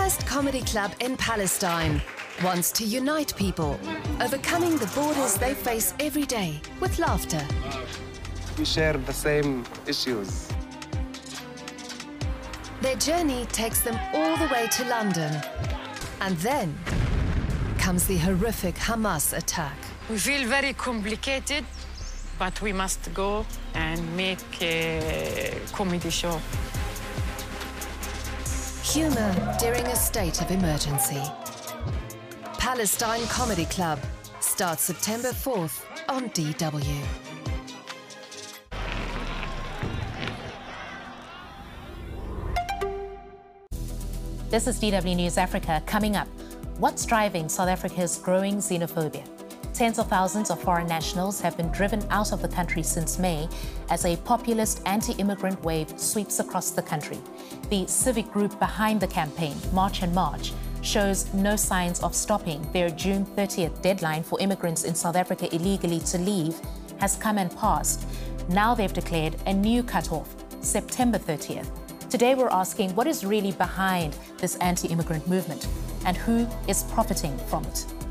first comedy club in Palestine wants to unite people, overcoming the borders they face every day with laughter. We share the same issues. Their journey takes them all the way to London. And then comes the horrific Hamas attack. We feel very complicated, but we must go and make a comedy show. Humour during a state of emergency. Palestine Comedy Club starts September 4th on DW. This is DW News Africa. Coming up, what's driving South Africa's growing xenophobia? Tens of thousands of foreign nationals have been driven out of the country since May as a populist anti-immigrant wave sweeps across the country. The civic group behind the campaign, March and March, shows no signs of stopping. Their June 30th deadline for immigrants in South Africa illegally to leave has come and passed. Now they've declared a new cutoff, September 30th. Today we're asking what is really behind this anti-immigrant movement and who is profiting from it.